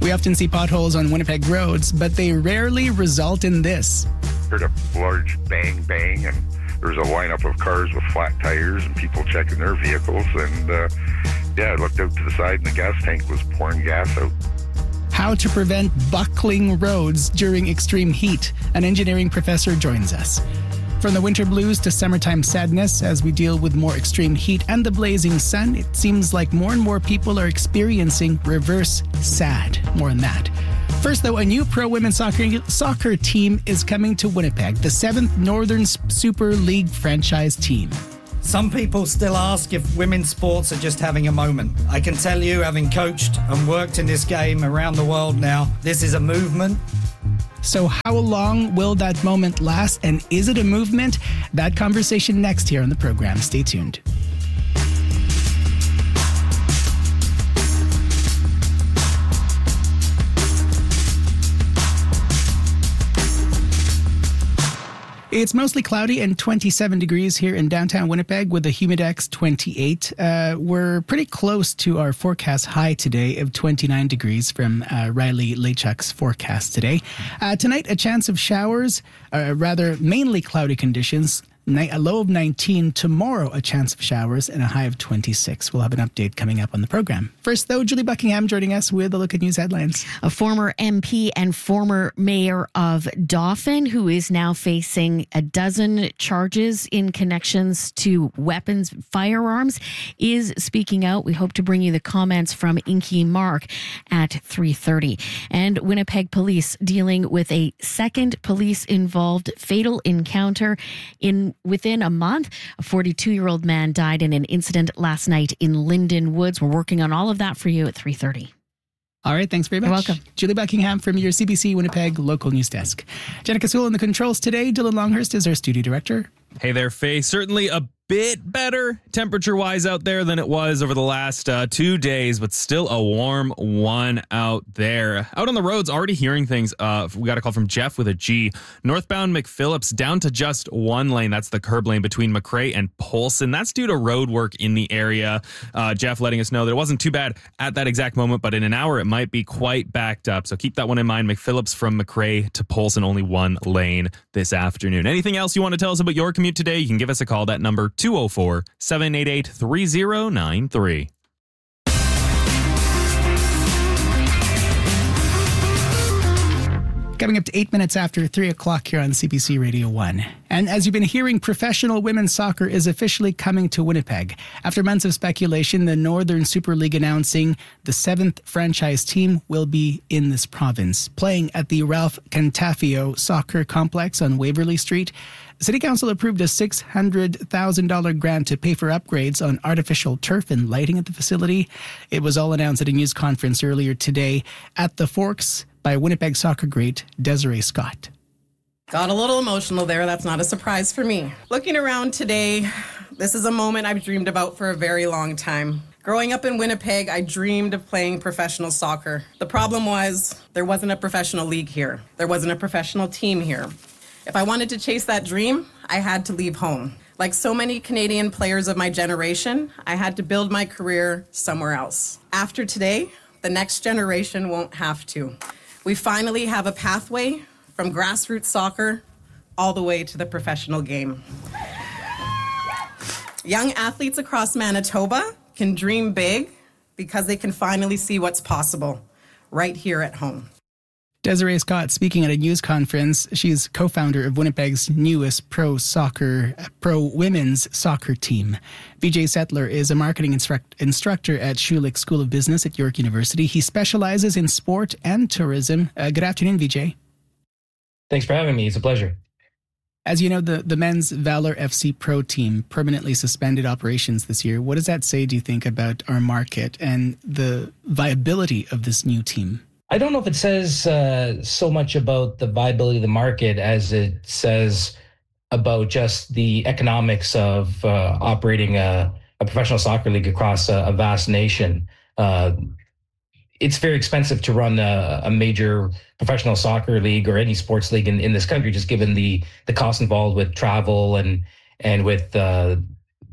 We often see potholes on Winnipeg roads, but they rarely result in this. Heard a large bang bang, and there was a lineup of cars with flat tires and people checking their vehicles. And I looked out to the side and the gas tank was pouring gas out. How to prevent buckling roads during extreme heat. An engineering professor joins us. From the winter blues to summertime sadness, as we deal with more extreme heat and the blazing sun, it seems like more and more people are experiencing reverse sad. More on that. First, though, a new pro women's soccer team is coming to Winnipeg, the 7th Northern Super League franchise team. Some people still ask if women's sports are just having a moment. I can tell you, having coached and worked in this game around the world now, this is a movement. So how long will that moment last, and is it a movement? That conversation next here on the program. Stay tuned. It's mostly cloudy and 27 degrees here in downtown Winnipeg with a Humidex 28. We're pretty close to our forecast high today of 29 degrees from Riley Lechuk's forecast today. Tonight, a chance of showers, mainly cloudy conditions. A low of 19. Tomorrow, a chance of showers and a high of 26. We'll have an update coming up on the program. First, though, Julie Buckingham joining us with a look at news headlines. A former MP and former mayor of Dauphin, who is now facing a dozen charges in connections to weapons, firearms, is speaking out. We hope to bring you the comments from Inky Mark at 3:30. And Winnipeg police dealing with a second police-involved fatal encounter within a month. A 42-year-old man died in an incident last night in Linden Woods. We're working on all of that for you at 3:30. All right, thanks very much. You're welcome. Julie Buckingham from your CBC Winnipeg local news desk. Jenica Sewell in the controls today. Dylan Longhurst is our studio director. Hey there, Faye. Certainly a bit better temperature-wise out there than it was over the last 2 days, but still a warm one out there. Out on the roads, already hearing things. We got a call from Jeff with a G. Northbound McPhillips down to just one lane. That's the curb lane between McRae and Polson. That's due to road work in the area. Jeff letting us know that it wasn't too bad at that exact moment, but in an hour it might be quite backed up. So keep that one in mind. McPhillips from McRae to Polson, only one lane this afternoon. Anything else you want to tell us about your commute today? You can give us a call. That number 204-788-3093. Coming up to 8 minutes after 3 o'clock here on CBC Radio 1. And as you've been hearing, professional women's soccer is officially coming to Winnipeg. After months of speculation, the Northern Super League announcing the 7th franchise team will be in this province, playing at the Ralph Cantafio Soccer Complex on Waverly Street. City Council approved a $600,000 grant to pay for upgrades on artificial turf and lighting at the facility. It was all announced at a news conference earlier today at the Forks by Winnipeg soccer great Desiree Scott. Got a little emotional there. That's not a surprise for me. Looking around today, this is a moment I've dreamed about for a very long time. Growing up in Winnipeg, I dreamed of playing professional soccer. The problem was there wasn't a professional league here. There wasn't a professional team here. If I wanted to chase that dream, I had to leave home. Like so many Canadian players of my generation, I had to build my career somewhere else. After today, the next generation won't have to. We finally have a pathway from grassroots soccer all the way to the professional game. Young athletes across Manitoba can dream big because they can finally see what's possible right here at home. Desiree Scott speaking at a news conference. She's co-founder of Winnipeg's newest pro women's soccer team. Vijay Settler is a marketing instructor at Schulich School of Business at York University. He specializes in sport and tourism. Good afternoon, Vijay. Thanks for having me. It's a pleasure. As you know, the men's Valor FC Pro team permanently suspended operations this year. What does that say, do you think, about our market and the viability of this new team? I don't know if it says so much about the viability of the market as it says about just the economics of operating a professional soccer league across a vast nation. It's very expensive to run a major professional soccer league or any sports league in this country, just given the cost involved with travel and with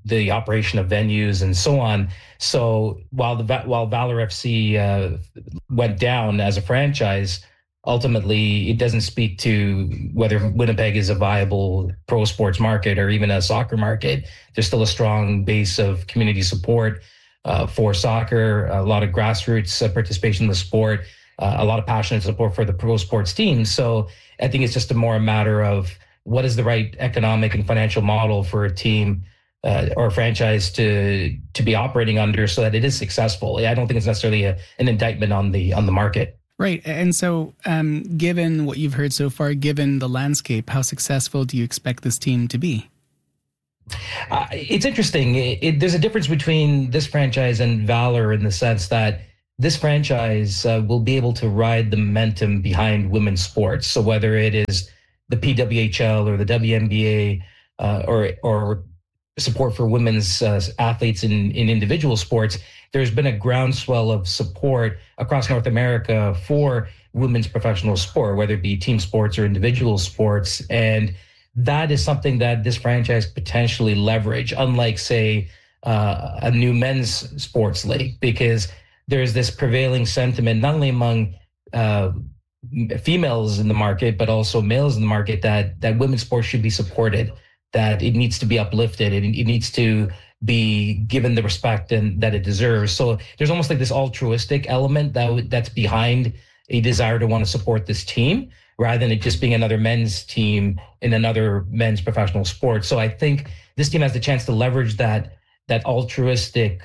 the operation of venues and so on. So while Valor FC went down as a franchise, ultimately it doesn't speak to whether Winnipeg is a viable pro sports market or even a soccer market. There's still a strong base of community support for soccer, a lot of grassroots participation in the sport, a lot of passionate support for the pro sports team. So I think it's just a matter of what is the right economic and financial model for a team or a franchise to be operating under so that it is successful. I don't think it's necessarily an indictment on the market. Right. And so given what you've heard so far, given the landscape, how successful do you expect this team to be? It's interesting. There's a difference between this franchise and Valor in the sense that this franchise will be able to ride the momentum behind women's sports. So whether it is the PWHL or the WNBA or support for women's athletes in individual sports, there's been a groundswell of support across North America for women's professional sport, whether it be team sports or individual sports. And that is something that this franchise potentially leverage, unlike, say, a new men's sports league, because there's this prevailing sentiment, not only among females in the market, but also males in the market, that women's sports should be supported, that it needs to be uplifted, and it needs to be given the respect and that it deserves. So there's almost like this altruistic element that's behind a desire to want to support this team, rather than it just being another men's team in another men's professional sport. So I think this team has the chance to leverage that altruistic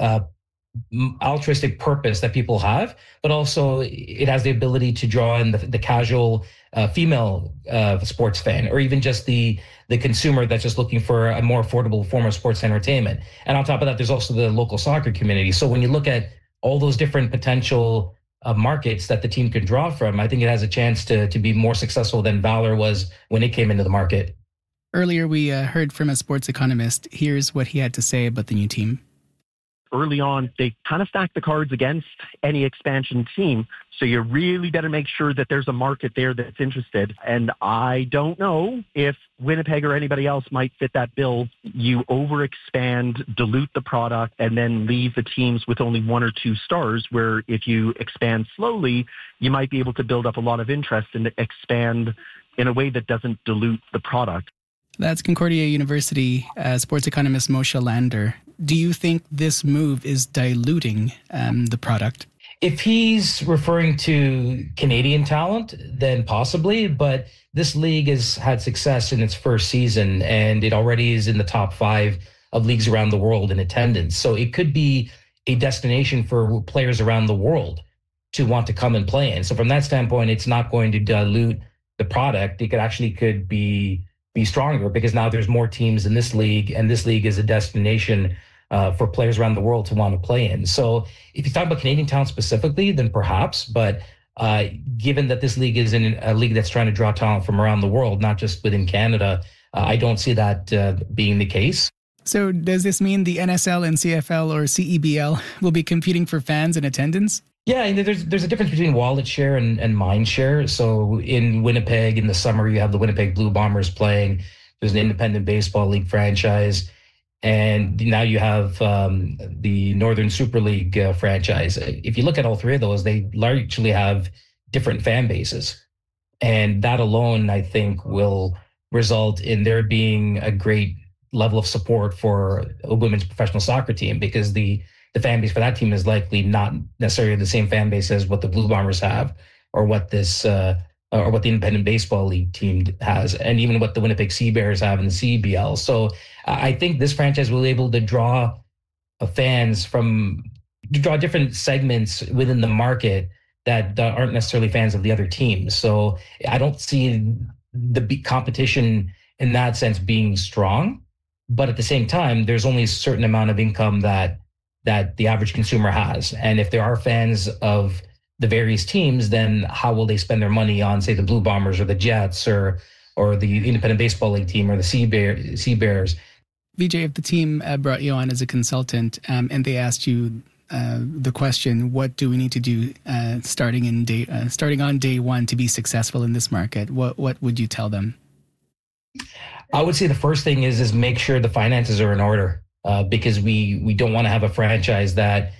purpose that people have, but also it has the ability to draw in the casual female sports fan, or even just the consumer that's just looking for a more affordable form of sports entertainment. And on top of that, there's also the local soccer community. So when you look at all those different potential markets that the team could draw from, I think it has a chance to be more successful than Valor was when it came into the market. Earlier, we heard from a sports economist. Here's what he had to say about the new team. Early on, they kind of stack the cards against any expansion team. So you really better make sure that there's a market there that's interested. And I don't know if Winnipeg or anybody else might fit that bill. You overexpand, dilute the product, and then leave the teams with only 1 or 2 stars, where if you expand slowly, you might be able to build up a lot of interest and expand in a way that doesn't dilute the product. That's Concordia University sports economist Moshe Lander. Do you think this move is diluting the product? If he's referring to Canadian talent, then possibly, but this league has had success in its first season, and it already is in the top 5 of leagues around the world in attendance. So it could be a destination for players around the world to want to come and play in. So from that standpoint, it's not going to dilute the product. It could be stronger, because now there's more teams in this league, and this league is a destination for players around the world to want to play in. So if you talk about Canadian talent specifically, then perhaps, but given that this league is in a league that's trying to draw talent from around the world, not just within Canada, I don't see that being the case. So does this mean the NSL and CFL or CEBL will be competing for fans and attendance? Yeah, there's a difference between wallet share and mind share. So in Winnipeg, in the summer, you have the Winnipeg Blue Bombers playing. There's an independent baseball league franchise. And now you have the Northern Super League franchise. If you look at all 3 of those, they largely have different fan bases. And that alone, I think, will result in there being a great level of support for a women's professional soccer team, because the fan base for that team is likely not necessarily the same fan base as what the Blue Bombers have, or what this or what the independent baseball league team has, and even what the Winnipeg Sea Bears have in the CBL. So I think this franchise will be able to draw different segments within the market that aren't necessarily fans of the other teams. So I don't see the competition in that sense being strong, but at the same time, there's only a certain amount of income that the average consumer has. And if there are fans of the various teams, then how will they spend their money on, say, the Blue Bombers or the Jets or the independent baseball league team or the Sea Bears? Vijay, if the team brought you on as a consultant and they asked you the question, what do we need to do starting on day one to be successful in this market, what would you tell them? I would say the first thing is make sure the finances are in order, because we don't want to have a franchise that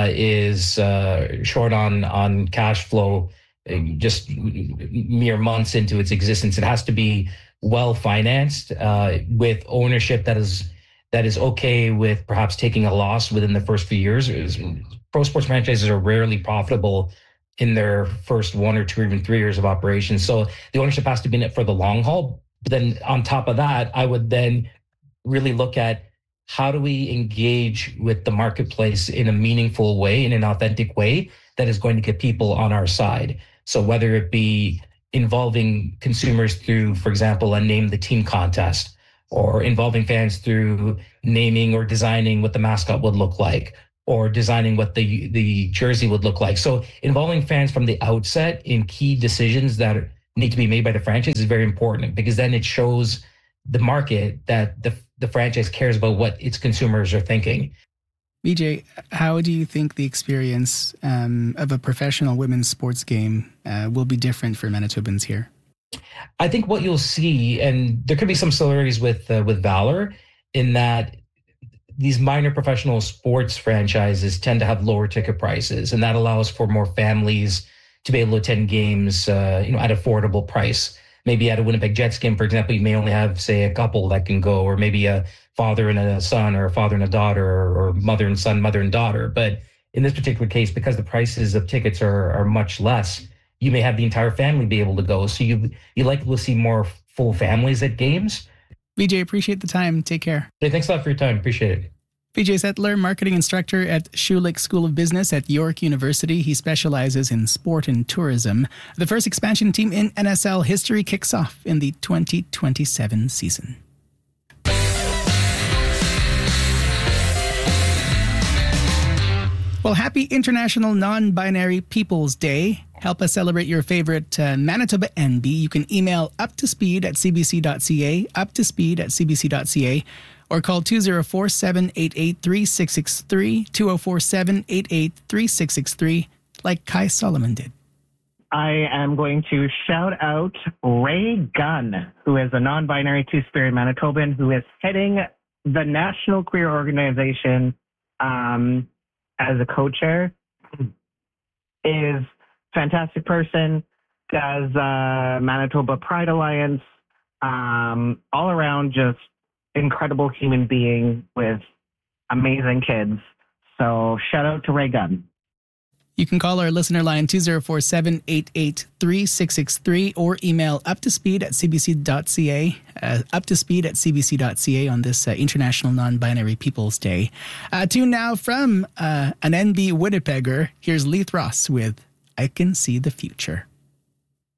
is short on cash flow just mere months into its existence. It has to be well financed, with ownership that is okay with perhaps taking a loss within the first few years. Pro sports franchises are rarely profitable in their first 1 or 2 or even 3 years of operation. So the ownership has to be in it for the long haul. But then on top of that, I would then really look at how do we engage with the marketplace in a meaningful way, in an authentic way that is going to get people on our side. So whether it be involving consumers through, for example, a name the team contest, or involving fans through naming or designing what the mascot would look like, or designing what the jersey would look like. So involving fans from the outset in key decisions that need to be made by the franchise is very important, because then it shows the market that the franchise cares about what its consumers are thinking. VJ, how do you think the experience of a professional women's sports game will be different for Manitobans here? I think what you'll see, and there could be some similarities with Valor, in that these minor professional sports franchises tend to have lower ticket prices, and that allows for more families to be able to attend games, at affordable price. Maybe at a Winnipeg Jets game, for example, you may only have, say, a couple that can go, or maybe a father and a son, or a father and a daughter, or mother and son, mother and daughter. But in this particular case, because the prices of tickets are much less, you may have the entire family be able to go. So you likely will see more full families at games. VJ, appreciate the time. Take care. Hey, thanks a lot for your time. Appreciate it. VJ Settler, marketing instructor at Schulich School of Business at York University. He specializes in sport and tourism. The first expansion team in NSL history kicks off in the 2027 season. Well, happy International Non-Binary Peoples Day. Help us celebrate your favorite Manitoba NB. You can email uptospeed@cbc.ca, uptospeed@cbc.ca, or call 204-788-3663, 204-788-3663, like Kai Solomon did. I am going to shout out Ray Gunn, who is a non-binary two-spirit Manitoban who is heading the National Queer Organization as a co-chair. Is fantastic person, does Manitoba Pride Alliance, all around just incredible human being with amazing kids. So shout out to Ray Gunn. You can call our listener line 204-788-3663 or email uptospeed@cbc.ca, uptospeed@cbc.ca on this International Non-Binary Peoples Day. Tune now from an NB Winnipegger. Here's Leith Ross with I Can See the Future.